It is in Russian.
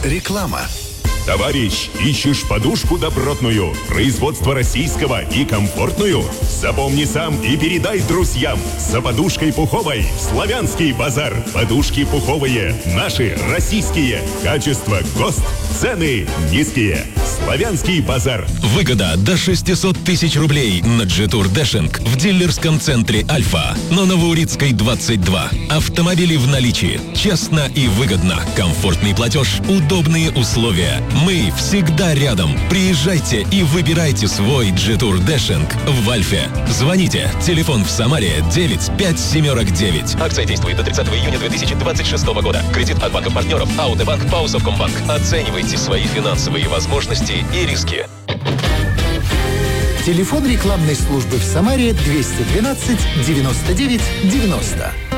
Реклама. Товарищ, ищешь подушку добротную, производство российского и комфортную? Запомни сам и передай друзьям. За подушкой пуховой Славянский базар. Подушки пуховые, наши, российские. Качество ГОСТ, цены низкие. Славянский базар. Выгода до 600 тысяч рублей на Джетур Дэшинг в дилерском центре «Альфа» на Новоурицкой, 22. Автомобили в наличии. Честно и выгодно. Комфортный платеж, удобные условия. Мы всегда рядом. Приезжайте и выбирайте свой Джетур Дэшинг в «Альфе». Звоните. Телефон в Самаре 95749. Акция действует до 30 июня 2026 года. Кредит от банков-партнеров АО «Банк», ПАО «Совкомбанк». Оценивайте свои финансовые возможности и риски. Телефон рекламной службы в Самаре 212 99 90.